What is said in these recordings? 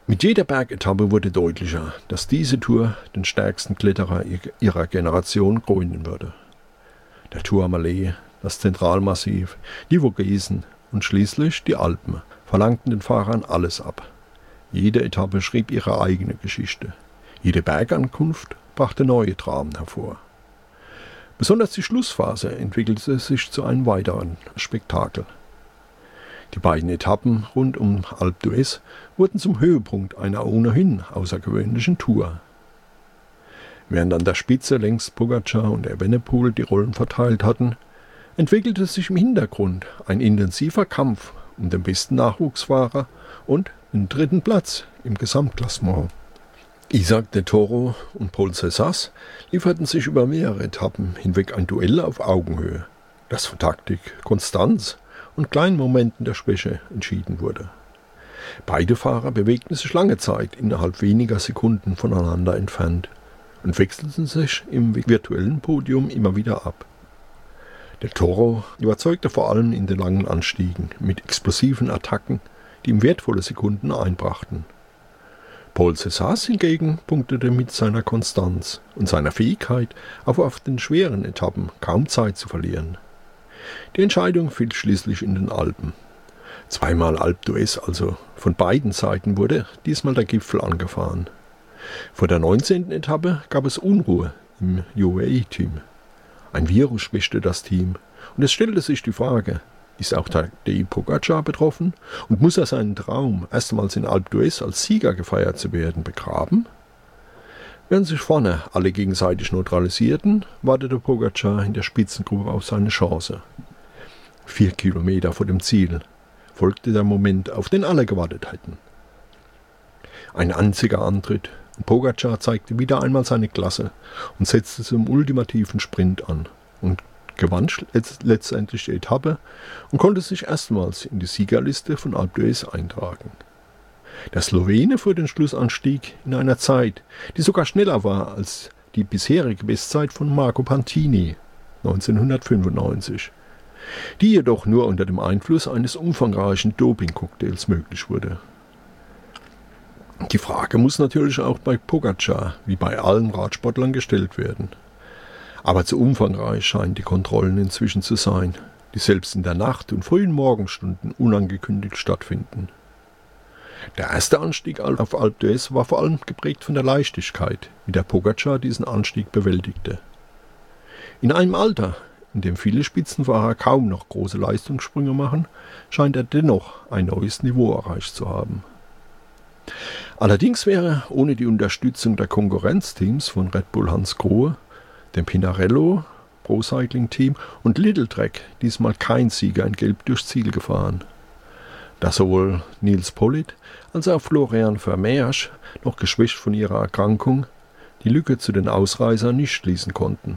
Mit jeder Bergetappe wurde deutlicher, dass diese Tour den stärksten Kletterer ihrer Generation krönen würde. Der Tourmalet, das Zentralmassiv, die Vogesen und schließlich die Alpen verlangten den Fahrern alles ab. Jede Etappe schrieb ihre eigene Geschichte. Jede Bergankunft brachte neue Dramen hervor. Besonders die Schlussphase entwickelte sich zu einem weiteren Spektakel. Die beiden Etappen rund um Alpe d'Huez wurden zum Höhepunkt einer ohnehin außergewöhnlichen Tour. Während an der Spitze längst Pogačar und Evenepoel die Rollen verteilt hatten, entwickelte sich im Hintergrund ein intensiver Kampf um den besten Nachwuchsfahrer und den 3. Platz im Gesamtklassement. Isaac del Toro und Paul Césars lieferten sich über mehrere Etappen hinweg ein Duell auf Augenhöhe, das von Taktik, Konstanz und kleinen Momenten der Schwäche entschieden wurde. Beide Fahrer bewegten sich lange Zeit innerhalb weniger Sekunden voneinander entfernt und wechselten sich im virtuellen Podium immer wieder ab. Del Toro überzeugte vor allem in den langen Anstiegen mit explosiven Attacken, die ihm wertvolle Sekunden einbrachten. Paul Césars hingegen punktete mit seiner Konstanz und seiner Fähigkeit, auf den schweren Etappen kaum Zeit zu verlieren. Die Entscheidung fiel schließlich in den Alpen. Zweimal Alpe d'Huez, also von beiden Seiten, wurde diesmal der Gipfel angefahren. Vor der 19. Etappe gab es Unruhe im UAE-Team. Ein Virus schwächte das Team und es stellte sich die Frage, ist auch Tadej Pogačar betroffen und muss er seinen Traum, erstmals in Alpe d'Huez als Sieger gefeiert zu werden, begraben? Während sich vorne alle gegenseitig neutralisierten, wartete Pogačar in der Spitzengruppe auf seine Chance. 4 Kilometer vor dem Ziel folgte der Moment, auf den alle gewartet hätten. Ein einziger Antritt und Pogačar zeigte wieder einmal seine Klasse und setzte zum ultimativen Sprint an und gewann letztendlich die Etappe und konnte sich erstmals in die Siegerliste von Alpe d'Huez eintragen. Der Slowene fuhr den Schlussanstieg in einer Zeit, die sogar schneller war als die bisherige Bestzeit von Marco Pantini 1995, die jedoch nur unter dem Einfluss eines umfangreichen Doping-Cocktails möglich wurde. Die Frage muss natürlich auch bei Pogačar wie bei allen Radsportlern gestellt werden. Aber zu umfangreich scheinen die Kontrollen inzwischen zu sein, die selbst in der Nacht und frühen Morgenstunden unangekündigt stattfinden. Der erste Anstieg auf Alpe d'Huez war vor allem geprägt von der Leichtigkeit, wie der Pogačar diesen Anstieg bewältigte. In einem Alter, in dem viele Spitzenfahrer kaum noch große Leistungssprünge machen, scheint er dennoch ein neues Niveau erreicht zu haben. Allerdings wäre ohne die Unterstützung der Konkurrenzteams von Red Bull Hansgrohe, dem Pinarello Pro Cycling Team und Lidl Trek diesmal kein Sieger in Gelb durchs Ziel gefahren, da sowohl Nils Politt als auch Florian Vermeersch, noch geschwächt von ihrer Erkrankung, die Lücke zu den Ausreißern nicht schließen konnten.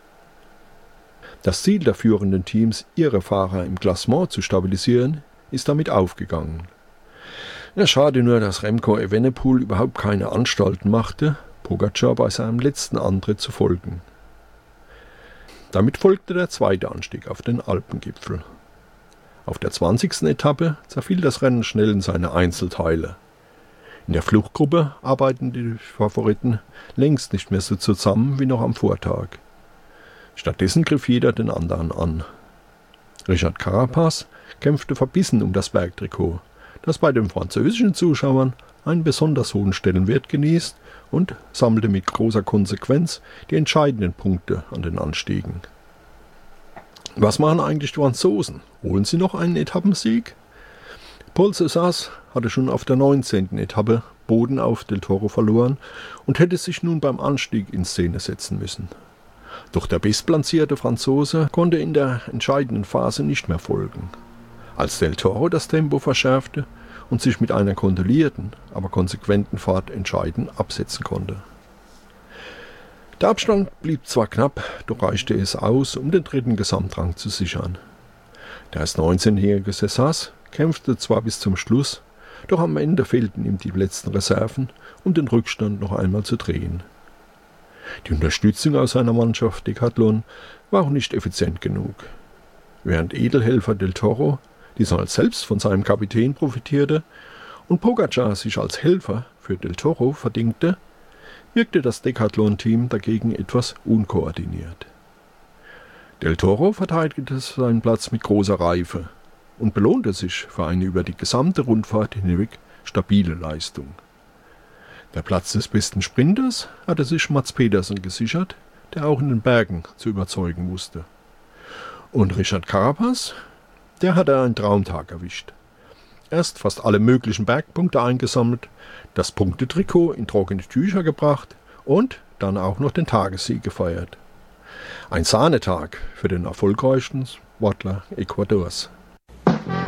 Das Ziel der führenden Teams, ihre Fahrer im Klassement zu stabilisieren, ist damit aufgegangen. Ja, schade nur, dass Remco Evenepoel überhaupt keine Anstalten machte, Pogačar bei seinem letzten Antritt zu folgen. Damit folgte der zweite Anstieg auf den Alpengipfel. Auf der 20. Etappe zerfiel das Rennen schnell in seine Einzelteile. In der Fluchtgruppe arbeiten die Favoriten längst nicht mehr so zusammen wie noch am Vortag. Stattdessen griff jeder den anderen an. Richard Carapaz kämpfte verbissen um das Bergtrikot, das bei den französischen Zuschauern einen besonders hohen Stellenwert genießt, und sammelte mit großer Konsequenz die entscheidenden Punkte an den Anstiegen. Was machen eigentlich die Franzosen? Holen sie noch einen Etappensieg? Paul Césars hatte schon auf der 19. Etappe Boden auf Del Toro verloren und hätte sich nun beim Anstieg in Szene setzen müssen. Doch der bestplatzierte Franzose konnte in der entscheidenden Phase nicht mehr folgen. Als Del Toro das Tempo verschärfte und sich mit einer kontrollierten, aber konsequenten Fahrt entscheidend absetzen konnte. Der Abstand blieb zwar knapp, doch reichte es aus, um den dritten Gesamtrang zu sichern. Der erst 19-jährige Césars kämpfte zwar bis zum Schluss, doch am Ende fehlten ihm die letzten Reserven, um den Rückstand noch einmal zu drehen. Die Unterstützung aus seiner Mannschaft Decathlon war auch nicht effizient genug. Während Edelhelfer Del Toro diesmal selbst von seinem Kapitän profitierte und Pogačar sich als Helfer für Del Toro verdingte, wirkte das Decathlon-Team dagegen etwas unkoordiniert. Del Toro verteidigte seinen Platz mit großer Reife und belohnte sich für eine über die gesamte Rundfahrt hinweg stabile Leistung. Der Platz des besten Sprinters hatte sich Mads Pedersen gesichert, der auch in den Bergen zu überzeugen wusste. Und Richard Carapaz, der hatte einen Traumtag erwischt. Erst fast alle möglichen Bergpunkte eingesammelt, das Punktetrikot in trockene Tücher gebracht und dann auch noch den Tagessieg gefeiert. Ein Sahnetag für den erfolgreichsten Sportler Ecuadors.